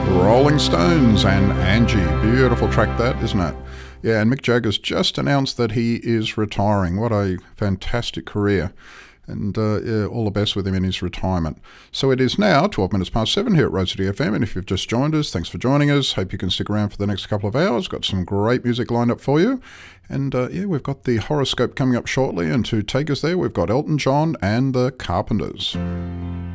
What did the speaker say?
Rolling Stones and Angie. Beautiful track that, isn't it? Yeah, and Mick Jagger's just announced that he is retiring. What a fantastic career. And yeah, all the best with him in his retirement. So it is now 12 minutes past 7 here at Road City FM. And if you've just joined us, thanks for joining us. Hope you can stick around for the next couple of hours. Got some great music lined up for you. And yeah, we've got the horoscope coming up shortly. And to take us there, we've got Elton John and the Carpenters.